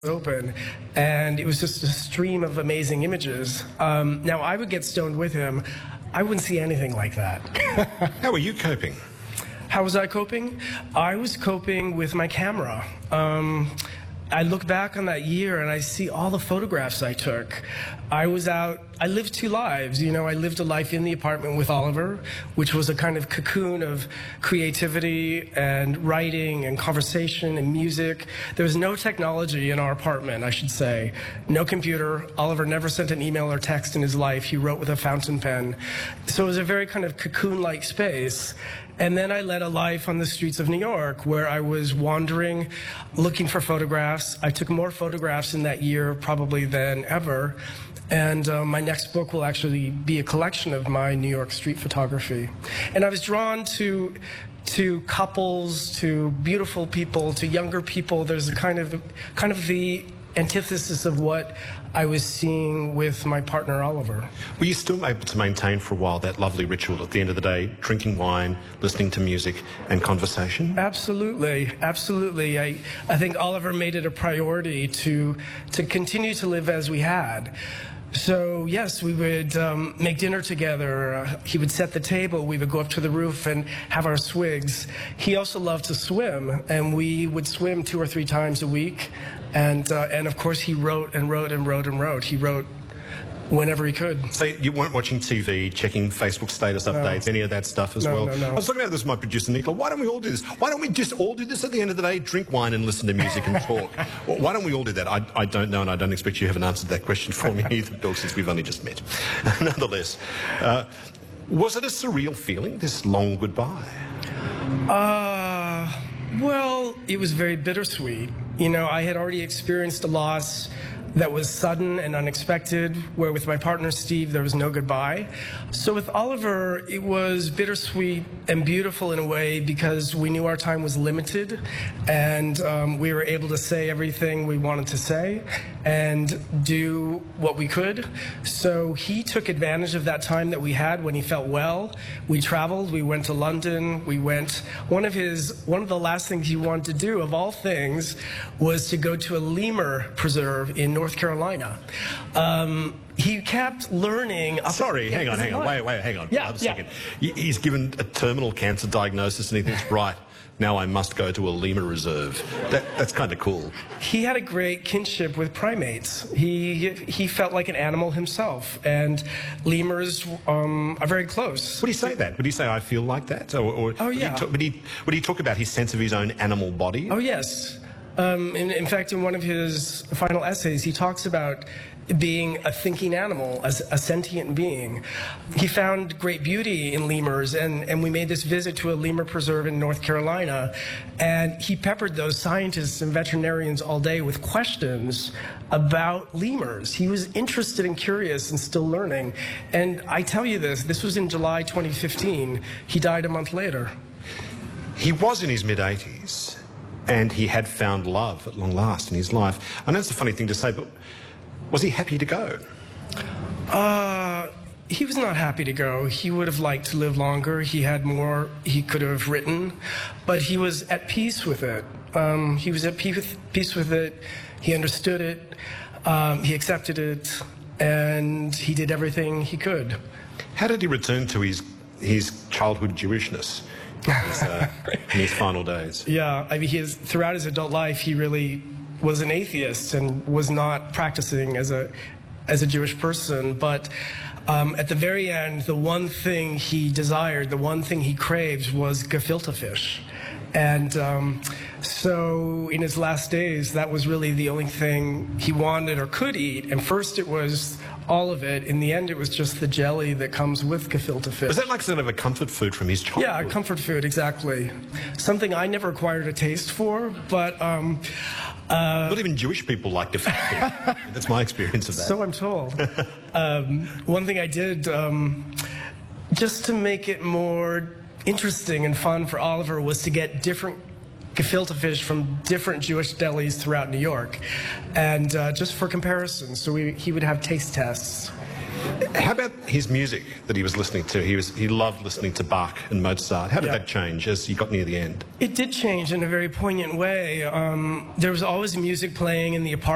open, and it was just a stream of amazing images. Now, I would get stoned with him. I wouldn't see anything like that. How were you coping? How was I coping? I was coping with my camera. I look back on that year and I see all the photographs I took. I was out, I lived two lives. You know, I lived a life in the apartment with Oliver, which was a kind of cocoon of creativity and writing and conversation and music. There was no technology in our apartment, I should say. No computer. Oliver never sent an email or text in his life. He wrote with a fountain pen. So it was a very kind of cocoon-like space. And then I led a life on the streets of New York where I was wandering, looking for photographs. I took more photographs in that year probably than ever. And my next book will actually be a collection of my New York street photography. And I was drawn to couples, to beautiful people, to younger people. There's a kind of the antithesis of what I was seeing with my partner Oliver. Were you still able to maintain for a while that lovely ritual at the end of the day, drinking wine, listening to music and conversation? Absolutely, absolutely. I think Oliver made it a priority to continue to live as we had. So yes, we would make dinner together. He would set the table. We would go up to the roof and have our swigs. He also loved to swim, and we would swim 2 or 3 times a week. And of course, he wrote and wrote and wrote and wrote. He wrote whenever he could. So you weren't watching TV, checking Facebook status updates, any of that stuff as well? No. I was talking about this with my producer, Nicola. Why don't we all do this? Why don't we just all do this at the end of the day? Drink wine and listen to music and talk. Well, why don't we all do that? I don't know, and I don't expect you haven't answered that question for me either, Bill, since we've only just met. Nonetheless, was it a surreal feeling, this long goodbye? Well, it was very bittersweet. You know, I had already experienced a loss that was sudden and unexpected, where with my partner Steve there was no goodbye. So with Oliver, it was bittersweet and beautiful in a way because we knew our time was limited, and we were able to say everything we wanted to say and do what we could. So he took advantage of that time that we had when he felt well. We traveled, we went to London, we went, one of the last things he wanted to do, of all things, was to go to a lemur preserve in North Carolina. He kept learning. Sorry, hang on. Wait, hang on. Yeah, a second. He's given a terminal cancer diagnosis and he thinks, right, now I must go to a lemur reserve. That's kind of cool. He had a great kinship with primates. He felt like an animal himself, and lemurs are very close. Would he say that? Would he say, I feel like that? Or oh, yeah. Would he talk about his sense of his own animal body? Oh, yes. In fact, in one of his final essays, he talks about being a thinking animal, as a sentient being. He found great beauty in lemurs, and we made this visit to a lemur preserve in North Carolina, and he peppered those scientists and veterinarians all day with questions about lemurs. He was interested and curious and still learning. And I tell you this was in July 2015. He died a month later. He was in his mid-80s. And he had found love at long last in his life. I know it's a funny thing to say, but was he happy to go? He was not happy to go. He would have liked to live longer. He had more he could have written, but he was at peace with it. He was at peace with it. He understood it. He accepted it, and he did everything he could. How did he return to his childhood Jewishness? In his final days. Yeah, I mean, throughout his adult life, he really was an atheist and was not practicing as a Jewish person. But at the very end, the one thing he desired, the one thing he craved, was gefilte fish. And so in his last days, that was really the only thing he wanted or could eat. And first it was all of it. In the end, it was just the jelly that comes with gefilte fish. Was that like sort of a comfort food from his childhood? Yeah, a comfort food, exactly. Something I never acquired a taste for, but... not even Jewish people like gefilte fish. That's my experience of that. So I'm told. One thing I did, just to make it more interesting and fun for Oliver, was to get different gefilte fish from different Jewish delis throughout New York, and just for comparison. So he would have taste tests. How about his music that he was listening to? He loved listening to Bach and Mozart. How did that change as he got near the end? It did change in a very poignant way. There was always music playing in the apartment.